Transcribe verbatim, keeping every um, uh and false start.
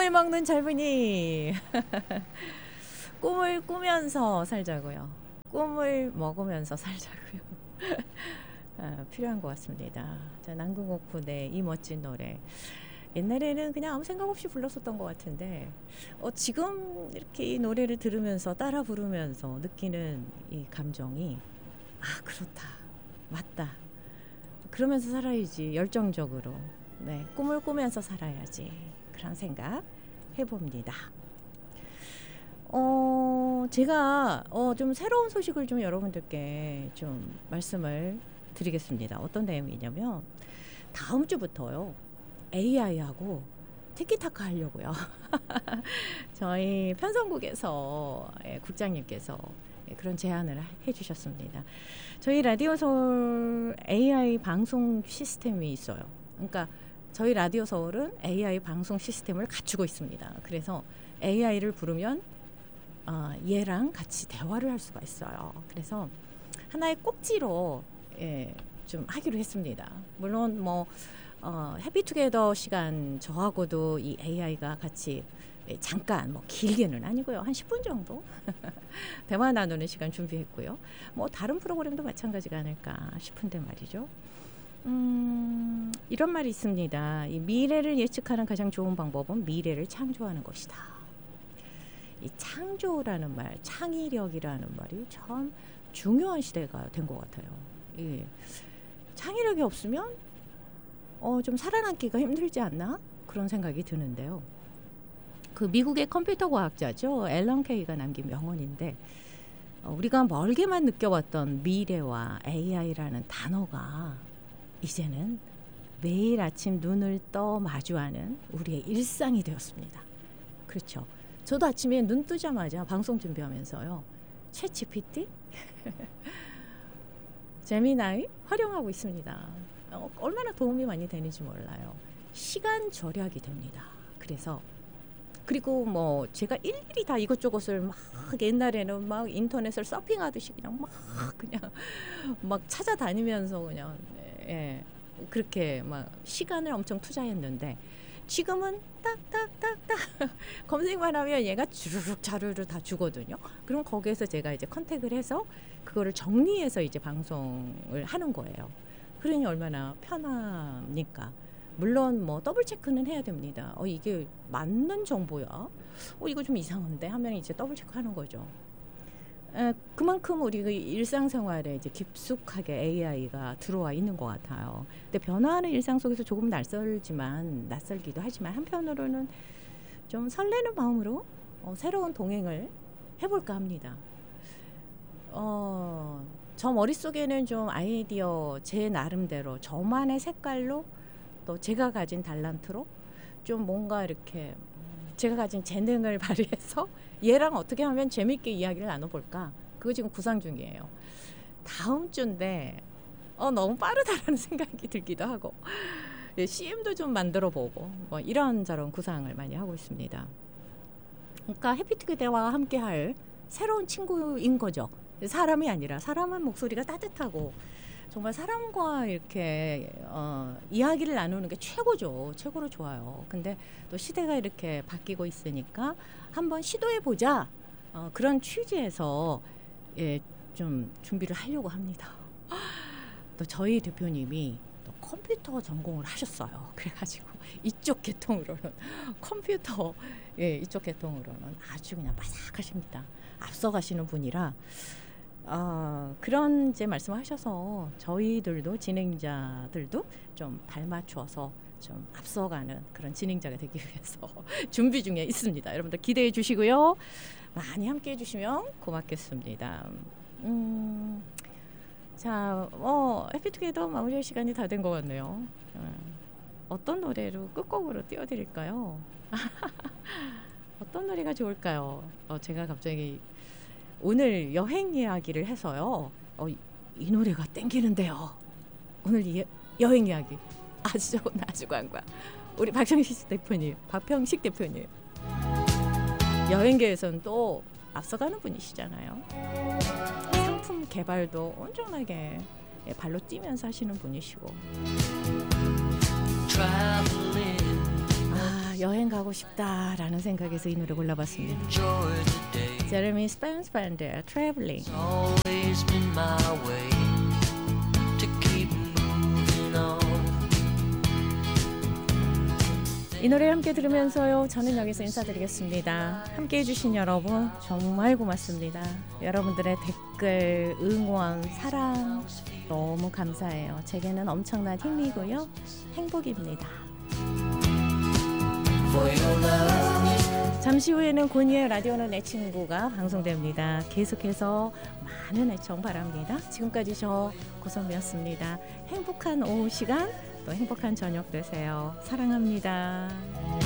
꿈을 먹는 젊은이. 꿈을 꾸면서 살자고요. 꿈을 먹으면서 살자고요. 아, 필요한 것 같습니다. 자, 남궁옥훈의 이 멋진 노래. 옛날에는 그냥 아무 생각 없이 불렀었던 것 같은데 어, 지금 이렇게 이 노래를 들으면서 따라 부르면서 느끼는 이 감정이 아, 그렇다, 맞다, 그러면서 살아야지, 열정적으로. 네, 꿈을 꾸면서 살아야지, 그런 생각 해봅니다. 어, 제가 어, 좀 새로운 소식을 좀 여러분들께 좀 말씀을 드리겠습니다. 어떤 내용이냐면 다음 주부터요, 에이아이하고 티키타카 하려고요. 저희 편성국에서 예, 국장님께서 예, 그런 제안을 해주셨습니다. 저희 라디오 서울 에이아이 방송 시스템이 있어요. 그러니까 저희 라디오 서울은 에이아이 방송 시스템을 갖추고 있습니다. 그래서 에이아이를 부르면 어, 얘랑 같이 대화를 할 수가 있어요. 그래서 하나의 꼭지로 예, 좀 하기로 했습니다. 물론 뭐 어, 해피투게더 시간 저하고도 이 에이아이가 같이 잠깐, 뭐 길게는 아니고요, 한 십 분 정도 대화 나누는 시간 준비했고요. 뭐 다른 프로그램도 마찬가지가 아닐까 싶은데 말이죠. 음, 이런 말이 있습니다. 이 미래를 예측하는 가장 좋은 방법은 미래를 창조하는 것이다. 이 창조라는 말, 창의력이라는 말이 참 중요한 시대가 된 것 같아요. 이 창의력이 없으면 어, 좀 살아남기가 힘들지 않나? 그런 생각이 드는데요. 그 미국의 컴퓨터 과학자죠, 앨런 케이가 남긴 명언인데 어, 우리가 멀게만 느껴왔던 미래와 에이아이라는 단어가 이제는 매일 아침 눈을 떠 마주하는 우리의 일상이 되었습니다. 그렇죠. 저도 아침에 눈 뜨자마자 방송 준비하면서요, 챗 지피티, 제미나이 활용하고 있습니다. 어, 얼마나 도움이 많이 되는지 몰라요. 시간 절약이 됩니다. 그래서 그리고 뭐 제가 일일이 다 이것저것을 막 옛날에는 막 인터넷을 서핑하듯이 그냥 막 그냥 막 찾아다니면서 그냥 예, 그렇게 막 시간을 엄청 투자했는데 지금은 딱딱딱딱 검색만 하면 얘가 주르륵 자료를 다 주거든요. 그럼 거기에서 제가 이제 컨택을 해서 그거를 정리해서 이제 방송을 하는 거예요. 그러니 얼마나 편합니까? 물론 뭐 더블 체크는 해야 됩니다. 어, 이게 맞는 정보야? 어, 이거 좀 이상한데 하면 이제 더블 체크하는 거죠. 에, 그만큼 우리 그 일상생활에 이제 깊숙하게 에이아이가 들어와 있는 것 같아요. 근데 변화하는 일상 속에서 조금 낯설지만 낯설기도 하지만 한편으로는 좀 설레는 마음으로 어, 새로운 동행을 해볼까 합니다. 어, 저 머릿속에는 좀 아이디어 제 나름대로 저만의 색깔로 또 제가 가진 달란트로 좀 뭔가 이렇게 제가 가진 재능을 발휘해서 얘랑 어떻게 하면 재밌게 이야기를 나눠볼까? 그거 지금 구상 중이에요. 다음 주인데 어, 너무 빠르다라는 생각이 들기도 하고 씨엠도 좀 만들어보고 뭐 이런저런 구상을 많이 하고 있습니다. 그러니까 해피투게더와 함께할 새로운 친구인 거죠. 사람이 아니라 사람은 목소리가 따뜻하고 정말 사람과 이렇게 어, 이야기를 나누는 게 최고죠. 최고로 좋아요. 근데 또 시대가 이렇게 바뀌고 있으니까 한번 시도해보자. 어, 그런 취지에서 예, 좀 준비를 하려고 합니다. 또 저희 대표님이 또 컴퓨터 전공을 하셨어요. 그래가지고 이쪽 계통으로는 컴퓨터 예, 이쪽 계통으로는 아주 그냥 바삭하십니다. 앞서가시는 분이라 어, 그런 이제 말씀하셔서 저희들도 진행자들도 좀 발맞춰서 좀 앞서가는 그런 진행자가 되기 위해서 준비 중에 있습니다. 여러분들 기대해 주시고요. 많이 함께해 주시면 고맙겠습니다. 음, 자, 어, 해피투게더 마무리할 시간이 다 된 것 같네요. 어, 어떤 노래로 끝곡으로 띄워드릴까요? 어떤 노래가 좋을까요? 어, 제가 갑자기 오늘 여행 이야기를 해서요. 어, 이, 이 노래가 땡기는데요. 오늘 이, 여행 이야기 아주 좋은 아주 관광. 우리 박평식 대표님, 박평식 대표님. 여행계에서는 또 앞서가는 분이시잖아요. 상품 개발도 엄청나게 발로 뛰면서 하시는 분이시고. 아, 여행 가고 싶다라는 생각에서 이 노래 골라봤습니다. 제레미 스펜스 밴드의 Traveling. Always been my way to keep moving on. 이 노래 함께 들으면서요, 저는 여기서 인사드리겠습니다. 함께 해주신 여러분 정말 고맙습니다. 여러분들의 댓글, 응원, 사랑 너무 감사해요. 제게는 엄청난 힘이고요, 행복입니다. 잠시 후에는 고니의 라디오는 내 친구가 방송됩니다. 계속해서 많은 애청 바랍니다. 지금까지 저 고선미였습니다. 행복한 오후 시간, 또 행복한 저녁 되세요. 사랑합니다.